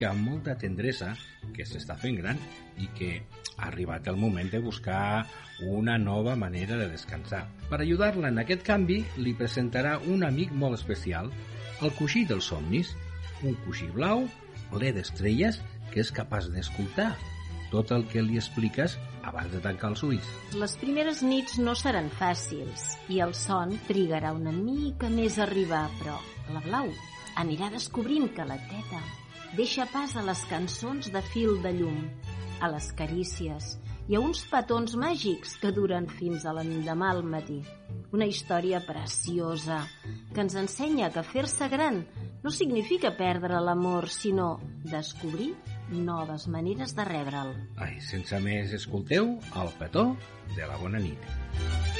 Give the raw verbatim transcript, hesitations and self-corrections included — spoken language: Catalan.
amb molta tendresa, que s'està fent gran i que ha arribat el moment de buscar una nova manera de descansar. Per ajudar-la en aquest canvi, li presentarà un amic molt especial, el coixí dels somnis, un coixí blau, ple d'estrelles, que és capaç d'escoltar tot el que li expliques abans de tancar els ulls. Les primeres nits no seran fàcils i el son trigarà una mica més a arribar, però la Blau anirà descobrint que la teta deixa pas a les cançons de fil de llum, a les carícies i a uns petons màgics que duren fins a l'endemà al matí. Una història preciosa que ens ensenya que fer-se gran no significa perdre l'amor, sinó descobrir noves maneres de rebre'l. Ai, sense més, escolteu El petó de la bona nit.